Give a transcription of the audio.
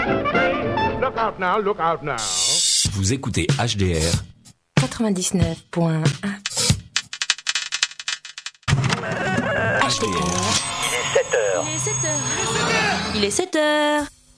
Look out now, look out now. Vous écoutez HDR 99.1. HDR. Il est 7h. Il est 7h.